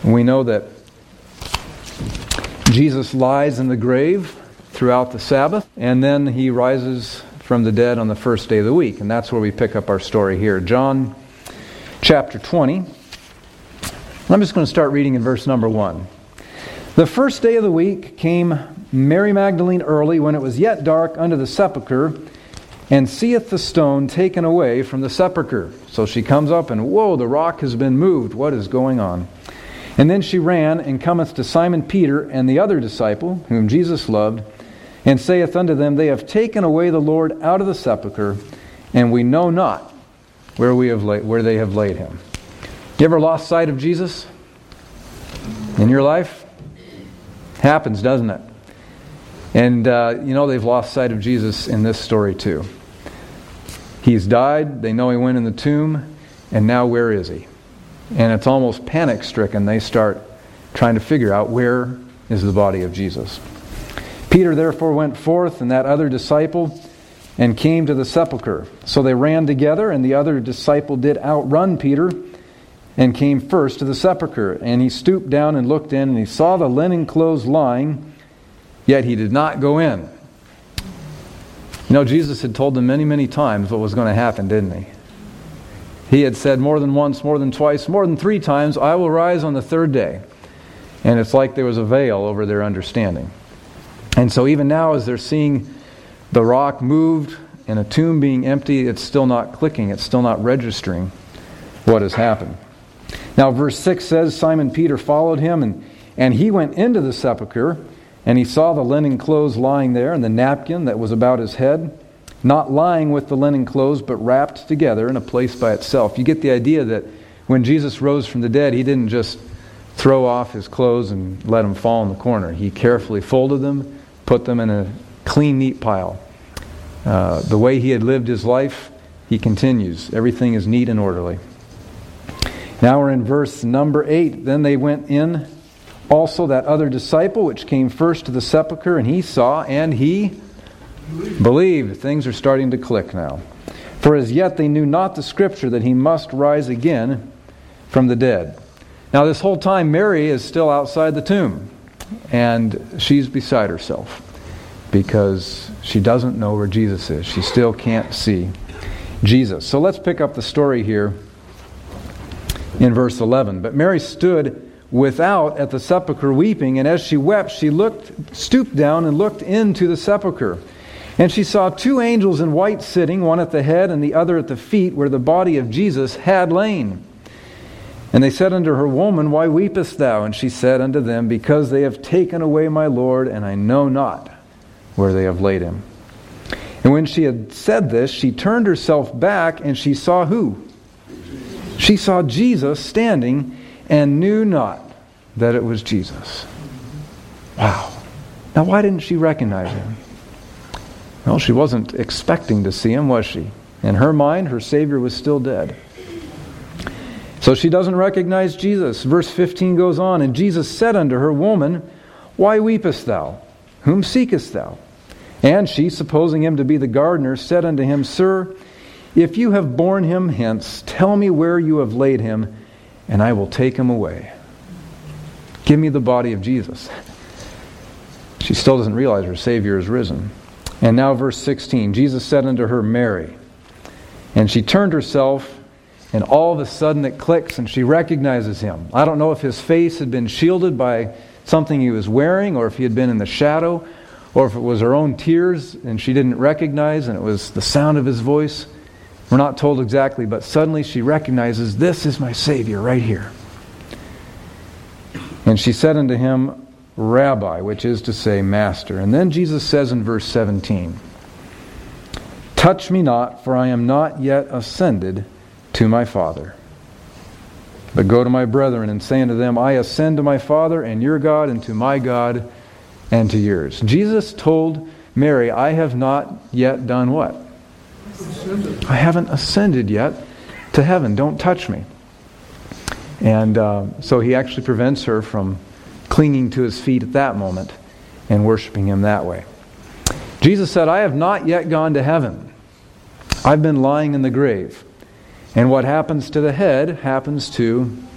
We know that Jesus lies in the grave throughout the Sabbath, and then he rises from the dead on the first day of the week. And that's where we pick up our story here. John chapter 20. I'm just going to start reading in verse number 1. The first day of the week came Mary Magdalene early, when it was yet dark, unto the sepulchre, and seeth the stone taken away from the sepulchre. So she comes up, and whoa, the rock has been moved. What is going on? And then she ran, and cometh to Simon Peter and the other disciple, whom Jesus loved, and saith unto them, They have taken away the Lord out of the sepulchre, and we know not where they have laid him. You ever lost sight of Jesus in your life? Happens, doesn't it? And they've lost sight of Jesus in this story too. He's died. They know he went in the tomb. And now where is he? And it's almost panic-stricken. They start trying to figure out, where is the body of Jesus? Peter therefore went forth, and that other disciple, and came to the sepulchre. So they ran together, and the other disciple did outrun Peter, and came first to the sepulchre. And he stooped down and looked in, and he saw the linen clothes lying, yet he did not go in. Jesus had told them many, many times what was going to happen, didn't he? He had said more than once, more than twice, more than 3 times, I will rise on the third day. And it's like there was a veil over their understanding. And so even now, as they're seeing the rock moved and a tomb being empty, it's still not clicking, it's still not registering what has happened. Now verse 6 says, Simon Peter followed him, and he went into the sepulchre, and he saw the linen clothes lying there, and the napkin that was about his head, not lying with the linen clothes, but wrapped together in a place by itself. You get the idea that when Jesus rose from the dead, he didn't just throw off his clothes and let them fall in the corner. He carefully folded them, put them in a clean, neat pile. The way he had lived his life, he continues. Everything is neat and orderly. Now we're in verse number 8. Then they went in also that other disciple, which came first to the sepulchre, and he saw, and he believed. Things are starting to click now. For as yet they knew not the Scripture, that he must rise again from the dead. Now this whole time Mary is still outside the tomb, and she's beside herself because she doesn't know where Jesus is. She still can't see Jesus. So let's pick up the story here in verse 11. But Mary stood without at the sepulchre weeping, and as she wept, she stooped down and looked into the sepulchre. And she saw 2 angels in white sitting, one at the head and the other at the feet, where the body of Jesus had lain. And they said unto her, Woman, why weepest thou? And she said unto them, Because they have taken away my Lord, and I know not where they have laid him. And when she had said this, she turned herself back, and she saw who? She saw Jesus standing, and knew not that it was Jesus. Wow. Now why didn't she recognize him? Well, she wasn't expecting to see him, was she? In her mind, her Savior was still dead. So she doesn't recognize Jesus. Verse 15 goes on, And Jesus said unto her, Woman, why weepest thou? Whom seekest thou? And she, supposing him to be the gardener, said unto him, Sir, if you have borne him hence, tell me where you have laid him, and I will take him away. Give me the body of Jesus. She still doesn't realize her Savior is risen. And now verse 16, Jesus said unto her, Mary. And she turned herself, and all of a sudden it clicks, and she recognizes him. I don't know if his face had been shielded by something he was wearing, or if he had been in the shadow, or if it was her own tears, and she didn't recognize, and it was the sound of his voice. We're not told exactly, but suddenly she recognizes, this is my Savior right here. And she said unto him, Rabbi, which is to say, Master. And then Jesus says in verse 17, Touch me not, for I am not yet ascended to my Father. But go to my brethren and say unto them, I ascend to my Father and your God, and to my God and to yours. Jesus told Mary, I have not yet done what? I haven't ascended yet to heaven. Don't touch me. And so he actually prevents her from clinging to his feet at that moment and worshiping him that way. Jesus said, I have not yet gone to heaven. I've been lying in the grave. And what happens to the head happens to